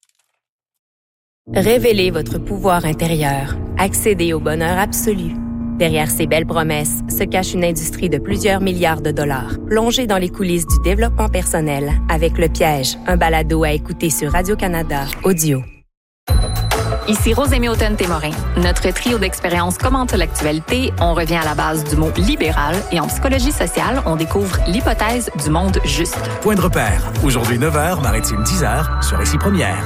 Révélez votre pouvoir intérieur. Accédez au bonheur absolu. Derrière ces belles promesses se cache une industrie de plusieurs milliards de dollars. Plongez dans les coulisses du développement personnel avec Le Piège, un balado à écouter sur Radio-Canada Audio. Ici Rosémie Houghton-Témorin. Notre trio d'expériences commente l'actualité. On revient à la base du mot libéral et en psychologie sociale, on découvre l'hypothèse du monde juste. Point de repère. Aujourd'hui neuf heures, Maritime dix heures, sur Ici Première.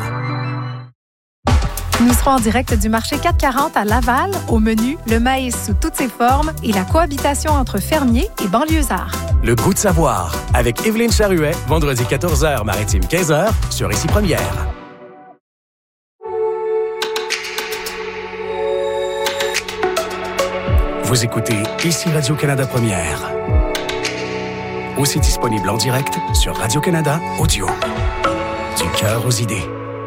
Nous serons en direct du marché quatre quarante à Laval. Au menu, le maïs sous toutes ses formes et la cohabitation entre fermiers et banlieusards. Le goût de savoir, avec Évelyne Charuet, vendredi quatorze heures, Maritime quinze heures, sur Ici Première. Vous écoutez Ici Radio-Canada Première. Aussi disponible en direct sur Radio-Canada Audio. Du cœur aux idées.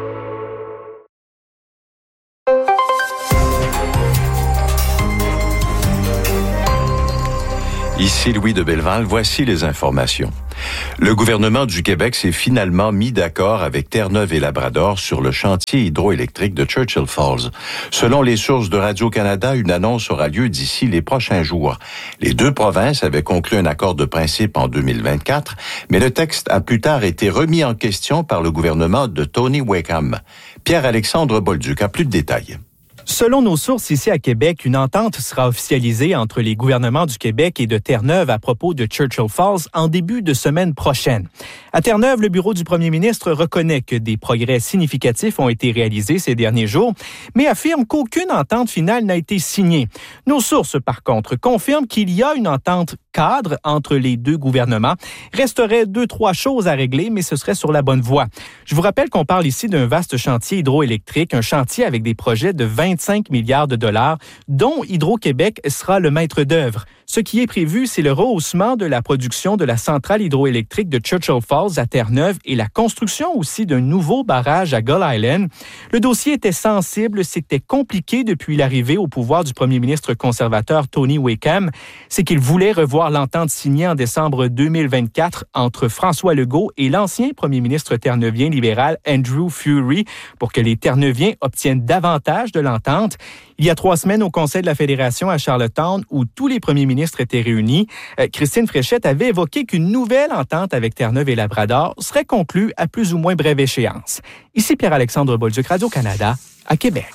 Ici Louis de Belleval, voici les informations. Le gouvernement du Québec s'est finalement mis d'accord avec Terre-Neuve et Labrador sur le chantier hydroélectrique de Churchill Falls. Selon les sources de Radio-Canada, une annonce aura lieu d'ici les prochains jours. Les deux provinces avaient conclu un accord de principe en deux mille vingt-quatre, mais le texte a plus tard été remis en question par le gouvernement de Tony Wakeham. Pierre-Alexandre Bolduc a plus de détails. Selon nos sources ici à Québec, une entente sera officialisée entre les gouvernements du Québec et de Terre-Neuve à propos de Churchill Falls en début de semaine prochaine. À Terre-Neuve, le bureau du premier ministre reconnaît que des progrès significatifs ont été réalisés ces derniers jours, mais affirme qu'aucune entente finale n'a été signée. Nos sources, par contre, confirment qu'il y a une entente cadre entre les deux gouvernements. Resterait deux, trois choses à régler, mais ce serait sur la bonne voie. Je vous rappelle qu'on parle ici d'un vaste chantier hydroélectrique, un chantier avec des projets de vingt-cinq milliards de dollars, dont Hydro-Québec sera le maître d'œuvre. Ce qui est prévu, c'est le rehaussement de la production de la centrale hydroélectrique de Churchill Falls à Terre-Neuve et la construction aussi d'un nouveau barrage à Gull Island. Le dossier était sensible, c'était compliqué depuis l'arrivée au pouvoir du premier ministre conservateur Tony Wakeham. C'est qu'il voulait revoir l'entente signée en décembre deux mille vingt-quatre entre François Legault et l'ancien premier ministre terneuvien libéral Andrew Furey pour que les Terneuviens obtiennent davantage de l'entente. Il y a trois semaines, au Conseil de la Fédération à Charlottetown, où tous les premiers ministres étaient réunis, euh, Christine Fréchette avait évoqué qu'une nouvelle entente avec Terre-Neuve et Labrador serait conclue à plus ou moins brève échéance. Ici Pierre-Alexandre Bolduc, Radio-Canada, à Québec.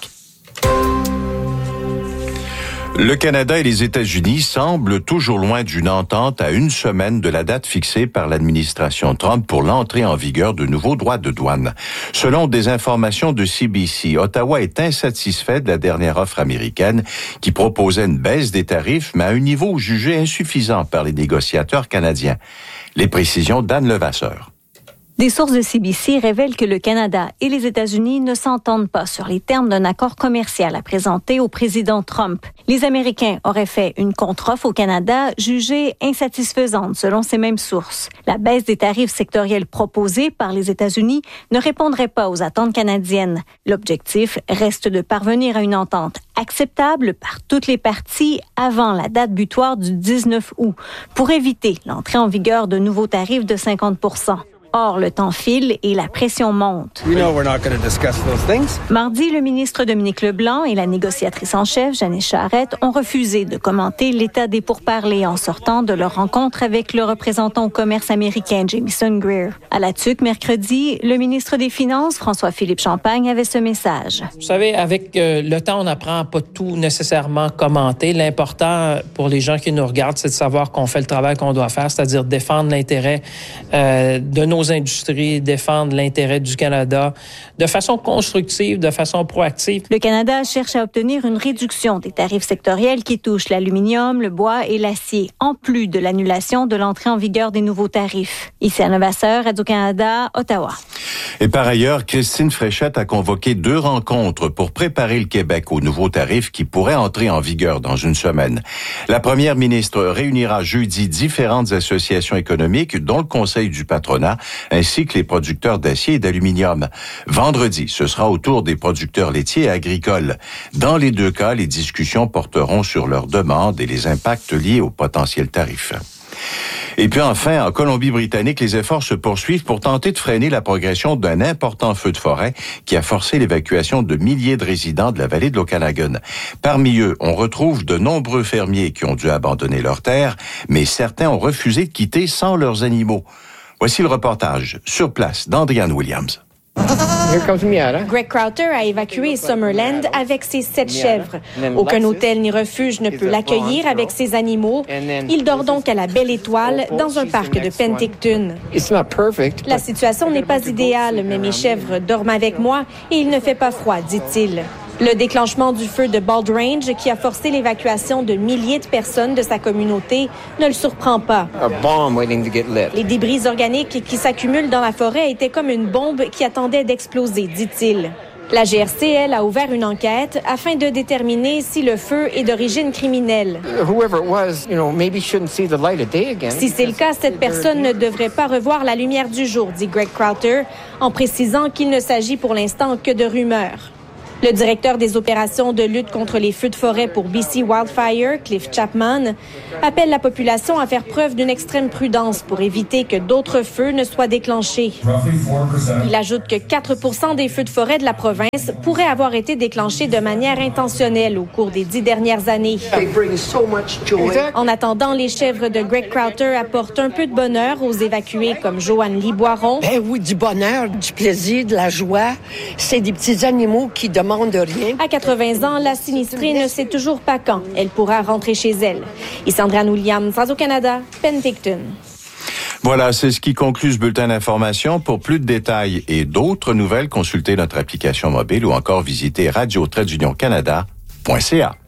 Le Canada et les États-Unis semblent toujours loin d'une entente à une semaine de la date fixée par l'administration Trump pour l'entrée en vigueur de nouveaux droits de douane. Selon des informations de C B C, Ottawa est insatisfait de la dernière offre américaine qui proposait une baisse des tarifs, mais à un niveau jugé insuffisant par les négociateurs canadiens. Les précisions d'Anne Levasseur. Des sources de C B C révèlent que le Canada et les États-Unis ne s'entendent pas sur les termes d'un accord commercial à présenter au président Trump. Les Américains auraient fait une contre-offre au Canada jugée insatisfaisante selon ces mêmes sources. La baisse des tarifs sectoriels proposés par les États-Unis ne répondrait pas aux attentes canadiennes. L'objectif reste de parvenir à une entente acceptable par toutes les parties avant la date butoir du dix-neuf août pour éviter l'entrée en vigueur de nouveaux tarifs de cinquante pour cent. Or, le temps file et la pression monte. We know we're not going to discuss those things. Mardi, le ministre Dominique Leblanc et la négociatrice en chef, Janice Charette, ont refusé de commenter l'état des pourparlers en sortant de leur rencontre avec le représentant au commerce américain, Jamieson Greer. À la Tuque, mercredi, le ministre des Finances, François-Philippe Champagne, avait ce message. Vous savez, avec euh, le temps, on n'apprend pas tout nécessairement commenter. L'important pour les gens qui nous regardent, c'est de savoir qu'on fait le travail qu'on doit faire, c'est-à-dire défendre l'intérêt euh, de nos industries, défendre l'intérêt du Canada de façon constructive, de façon proactive. Le Canada cherche à obtenir une réduction des tarifs sectoriels qui touchent l'aluminium, le bois et l'acier, en plus de l'annulation de l'entrée en vigueur des nouveaux tarifs. Ici à Levasseur, Radio-Canada, Ottawa. Et par ailleurs, Christine Fréchette a convoqué deux rencontres pour préparer le Québec aux nouveaux tarifs qui pourraient entrer en vigueur dans une semaine. La première ministre réunira jeudi différentes associations économiques, dont le Conseil du patronat, ainsi que les producteurs d'acier et d'aluminium. Vendredi, ce sera au tour des producteurs laitiers et agricoles. Dans les deux cas, les discussions porteront sur leurs demandes et les impacts liés aux potentiels tarifs. Et puis enfin, en Colombie-Britannique, les efforts se poursuivent pour tenter de freiner la progression d'un important feu de forêt qui a forcé l'évacuation de milliers de résidents de la vallée de l'Okanagan. Parmi eux, on retrouve de nombreux fermiers qui ont dû abandonner leurs terres, mais certains ont refusé de quitter sans leurs animaux. Voici le reportage sur place d'Andrian Williams. Greg Crowther a évacué Summerland avec ses sept chèvres. Aucun hôtel ni refuge ne peut l'accueillir avec ses animaux. Il dort donc à la Belle Étoile dans un parc de Penticton. La situation n'est pas idéale, mais mes chèvres dorment avec moi et il ne fait pas froid, dit-il. Le déclenchement du feu de Bald Range, qui a forcé l'évacuation de milliers de personnes de sa communauté, ne le surprend pas. Les débris organiques qui s'accumulent dans la forêt étaient comme une bombe qui attendait d'exploser, dit-il. La G R C, elle, a ouvert une enquête afin de déterminer si le feu est d'origine criminelle. Si c'est le cas, cette personne ne devrait pas revoir la lumière du jour, dit Greg Crowther, en précisant qu'il ne s'agit pour l'instant que de rumeurs. Le directeur des opérations de lutte contre les feux de forêt pour B C Wildfire, Cliff Chapman, appelle la population à faire preuve d'une extrême prudence pour éviter que d'autres feux ne soient déclenchés. Il ajoute que quatre pour cent des feux de forêt de la province pourraient avoir été déclenchés de manière intentionnelle au cours des dix dernières années. En attendant, les chèvres de Greg Crowther apportent un peu de bonheur aux évacués comme Joanne Lee-Boiron. Ben oui, du bonheur, du plaisir, de la joie. C'est des petits animaux qui demandent de rien. À quatre-vingts ans, la sinistrée ne sait toujours pas quand elle pourra rentrer chez elle. Ici Andréane Williams, Radio-Canada, Penticton. Voilà, c'est ce qui conclut ce bulletin d'information. Pour plus de détails et d'autres nouvelles, consultez notre application mobile ou encore visitez radio tiret union canada point c a.